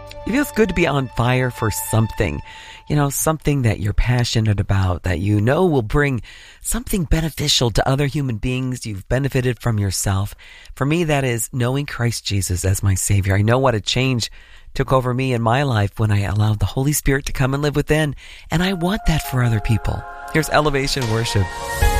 It feels good to be on fire for something, something that you're passionate about, that you know will bring something beneficial to other human beings. You've benefited from yourself. For me, that is knowing Christ Jesus as my Savior. I know what a change took over me in my life when I allowed the Holy Spirit to come and live within, and I want that for other people. Here's Elevation Worship.